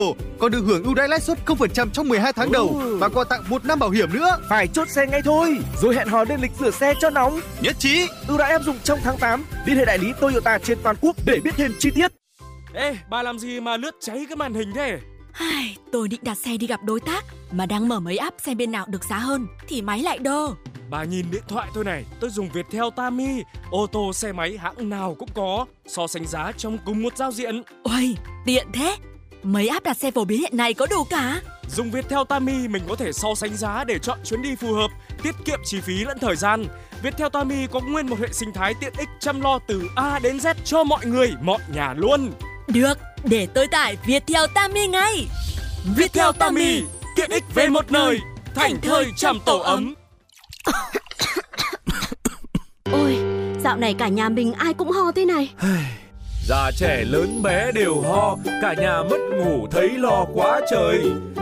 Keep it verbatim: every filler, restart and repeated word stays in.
còn được hưởng ưu đãi lãi suất không phần trăm trong mười hai tháng đầu ừ. và còn tặng một năm bảo hiểm nữa. Phải chốt xe ngay thôi, rồi hẹn hò lên lịch rửa xe cho nóng. Nhất trí. Ưu đãi áp dụng trong tháng tám. Liên hệ đại lý Toyota trên toàn quốc để biết thêm chi tiết. Ê, bà làm gì mà lướt cháy cái màn hình thế? Ai, tôi định đặt xe đi gặp đối tác mà đang mở mấy app xem bên nào được giá hơn thì máy lại đơ. Bà nhìn điện thoại tôi này, tôi dùng Viettel Tami, ô tô xe máy hãng nào cũng có, so sánh giá trong cùng một giao diện. Ôi, tiện thế. Mấy app đặt xe phổ biến hiện nay có đủ cả. Dùng Viettel Tami mình có thể so sánh giá để chọn chuyến đi phù hợp, tiết kiệm chi phí lẫn thời gian. Viettel Tami có nguyên một hệ sinh thái tiện ích chăm lo từ A đến Z cho mọi người, mọi nhà luôn. Được, để tôi tải Viettel Tami ngay. Viettel Tami, tiện ích về một nơi, thành thơi chăm tổ ấm. Ôi, dạo này cả nhà mình ai cũng ho thế này. Già trẻ lớn bé đều ho, cả nhà mất ngủ thấy lo quá trời.